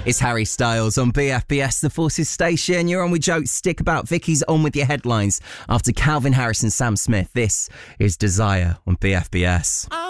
It's Harry Styles on BFBS, the Forces station. You're on with Joe Stick About. Vicky's on with your headlines after Calvin Harris and Sam Smith. This is Desire on BFBS.